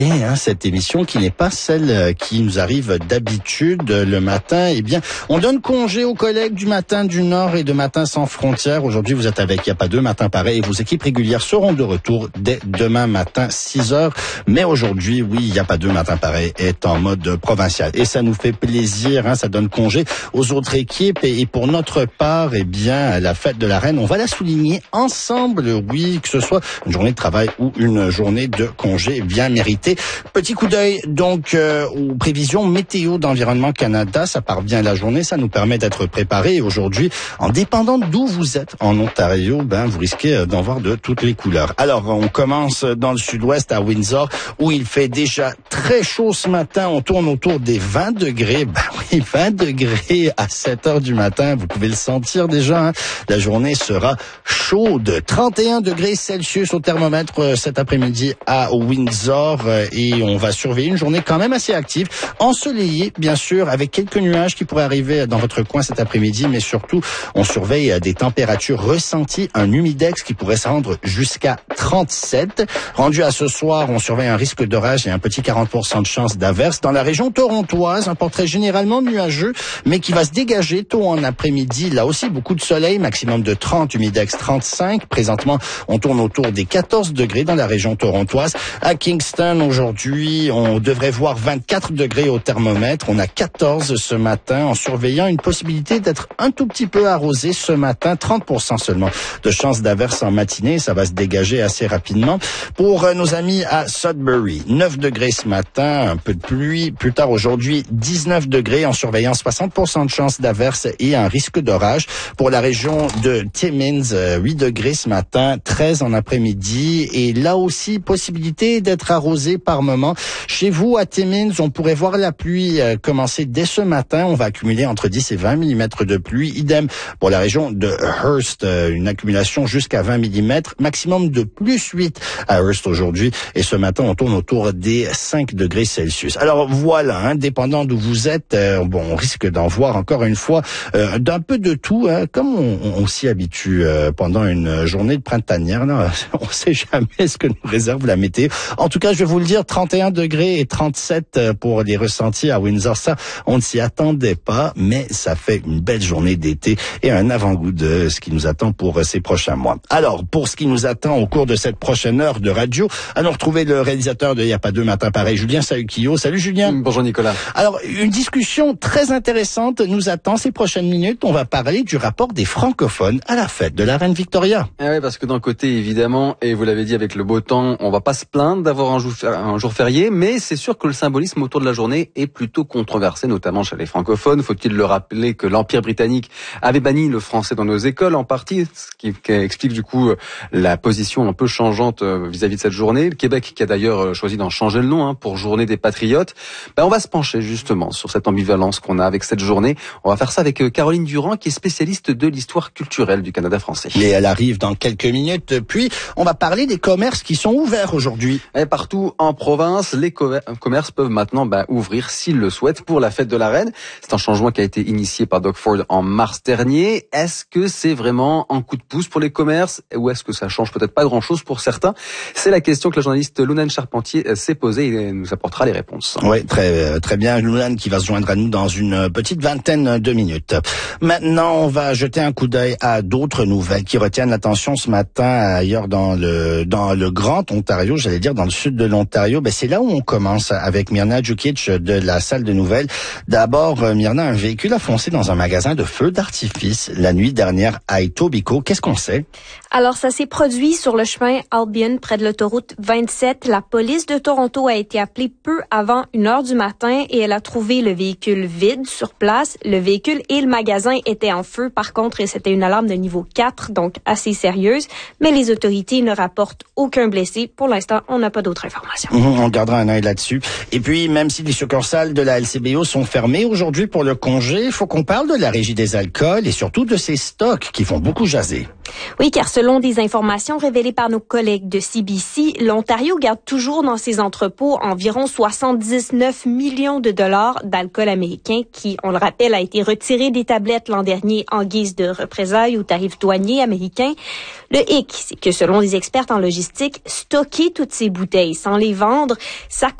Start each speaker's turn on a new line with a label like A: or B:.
A: Cette émission qui n'est pas celle qui nous arrive d'habitude le matin. Eh bien, on donne congé aux collègues du Matin du Nord et de Matin sans frontières. Aujourd'hui, vous êtes avec Y'a pas deux matins pareils et vos équipes régulières seront de retour dès demain matin 6h. Mais aujourd'hui, oui, Y'a pas deux matins pareils est en mode provincial. Et ça nous fait plaisir, ça donne congé aux autres équipes. Et pour notre part, eh bien, la fête de la Reine, on va la souligner ensemble, oui, que ce soit une journée de travail ou une journée de congé bien méritée. Petit coup d'œil donc aux prévisions météo d'Environnement Canada. Ça part bien la journée, ça nous permet d'être préparés. Et aujourd'hui, en dépendant d'où vous êtes en Ontario, vous risquez d'en voir de toutes les couleurs. Alors, on commence dans le sud-ouest à Windsor, où il fait déjà très chaud ce matin. On tourne autour des 20 degrés. 20 degrés à 7h du matin. Vous pouvez le sentir déjà. La journée sera chaude. 31 degrés Celsius au thermomètre cet après-midi à Windsor. Et on va surveiller une journée quand même assez active, ensoleillée bien sûr, avec quelques nuages qui pourraient arriver dans votre coin cet après-midi, mais surtout on surveille des températures ressenties, un humidex qui pourrait se rendre jusqu'à 37. Rendu à ce soir, on surveille un risque d'orage et un petit 40% de chance d'averse. Dans la région torontoise, un portrait généralement nuageux, mais qui va se dégager tôt en après-midi. Là aussi, beaucoup de soleil, maximum de 30, humidex 35. Présentement, on tourne autour des 14 degrés dans la région torontoise. À Kingston, aujourd'hui, on devrait voir 24 degrés au thermomètre. On a 14 ce matin, en surveillant une possibilité d'être un tout petit peu arrosé ce matin. 30% seulement de chance d'averse en matinée. Ça va se dégager assez rapidement. Pour nos amis à Sudbury, 9 degrés ce matin, un peu de pluie. Plus tard aujourd'hui, 19 degrés en surveillant 60% de chance d'averse et un risque d'orage. Pour la région de Timmins, 8 degrés ce matin, 13 en après-midi. Et là aussi, possibilité d'être arrosé par moment. Chez vous, à Timmins, on pourrait voir la pluie commencer dès ce matin. On va accumuler entre 10 et 20 mm de pluie. Idem pour la région de Hearst, une accumulation jusqu'à 20 mm. Maximum de plus 8 à Hearst aujourd'hui. Et ce matin, on tourne autour des 5 degrés Celsius. Alors voilà, dépendant d'où vous êtes, on risque d'en voir encore une fois d'un peu de tout, comme on s'y habitue pendant une journée de printanière. Là, on sait jamais ce que nous réserve la météo. En tout cas, je vais vous le dire, 31 degrés et 37 pour les ressentis à Windsor. Ça, on ne s'y attendait pas, mais ça fait une belle journée d'été et un avant-goût de ce qui nous attend pour ces prochains mois. Alors, pour ce qui nous attend au cours de cette prochaine heure de radio, allons retrouver le réalisateur de Y'a pas deux matins pareils, Julien Sahuquillo. Salut Julien.
B: Bonjour Nicolas.
A: Alors, une discussion très intéressante nous attend ces prochaines minutes. On va parler du rapport des francophones à la fête de la Reine Victoria.
B: Oui, parce que d'un côté, évidemment, et vous l'avez dit avec le beau temps, on va pas se plaindre d'avoir un jour férié, mais c'est sûr que le symbolisme autour de la journée est plutôt controversé, notamment chez les francophones. Faut-il le rappeler que l'Empire britannique avait banni le français dans nos écoles en partie, ce qui explique du coup la position un peu changeante vis-à-vis de cette journée. Le Québec qui a d'ailleurs choisi d'en changer le nom pour Journée des Patriotes. On va se pencher justement sur cette ambivalence qu'on a avec cette journée. On va faire ça avec Caroline Durand qui est spécialiste de l'histoire culturelle du Canada français.
A: Et elle arrive dans quelques minutes. Puis, on va parler des commerces qui sont ouverts aujourd'hui.
B: Et partout en province, les commerces peuvent maintenant ouvrir s'ils le souhaitent pour la fête de la Reine. C'est un changement qui a été initié par Doug Ford en mars dernier. Est-ce que c'est vraiment un coup de pouce pour les commerces ou est-ce que ça change peut-être pas grand-chose pour certains? C'est la question que la journaliste Lounane Charpentier s'est posée et nous apportera les réponses.
A: Oui, très bien. Lounane qui va se joindre à nous dans une petite vingtaine de minutes. Maintenant, on va jeter un coup d'œil à d'autres nouvelles qui retiennent l'attention ce matin ailleurs dans le Grand Ontario, j'allais dire dans le sud de l'Ontario. C'est là où on commence avec Mirna Djukic de la salle de nouvelles. D'abord, Mirna, un véhicule a foncé dans un magasin de feux d'artifice la nuit dernière à Etobicoke. Qu'est-ce qu'on sait?
C: Alors, ça s'est produit sur le chemin Albion, près de l'autoroute 27. La police de Toronto a été appelée peu avant 1h du matin et elle a trouvé le véhicule vide sur place. Le véhicule et le magasin étaient en feu. Par contre, c'était une alarme de niveau 4, donc assez sérieuse. Mais les autorités ne rapportent aucun blessé. Pour l'instant, on n'a pas d'autres informations.
A: On gardera un œil là-dessus. Et puis, même si les succursales de la LCBO sont fermées aujourd'hui pour le congé, il faut qu'on parle de la Régie des alcools et surtout de ses stocks qui font beaucoup jaser.
C: Oui, car selon des informations révélées par nos collègues de CBC, l'Ontario garde toujours dans ses entrepôts environ environ 79 millions de dollars d'alcool américain qui, on le rappelle, a été retiré des tablettes l'an dernier en guise de représailles aux tarifs douaniers américains. Le hic, c'est que selon des experts en logistique, stocker toutes ces bouteilles sans les vendre, ça